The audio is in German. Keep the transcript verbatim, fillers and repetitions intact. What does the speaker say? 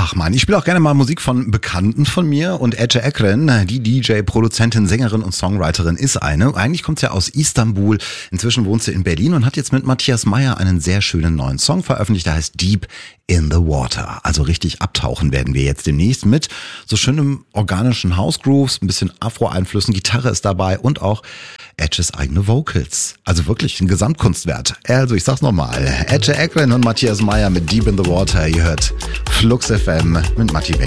Ach man, ich spiele auch gerne mal Musik von Bekannten von mir und Ece Ekren, die D J, Produzentin, Sängerin und Songwriterin ist eine. Eigentlich kommt sie ja aus Istanbul, inzwischen wohnt sie in Berlin und hat jetzt mit Matthias Meyer einen sehr schönen neuen Song veröffentlicht, der heißt Deep in the Water. Also richtig abtauchen werden wir jetzt demnächst mit so schönem organischen House-Grooves, ein bisschen Afro-Einflüssen, Gitarre ist dabei und auch Edges eigene Vocals. Also wirklich ein Gesamtkunstwert. Also ich sag's nochmal, Ece Ekren und Matthias Meyer mit Deep in the Water. Ihr hört Flux F M mit Matti Beck.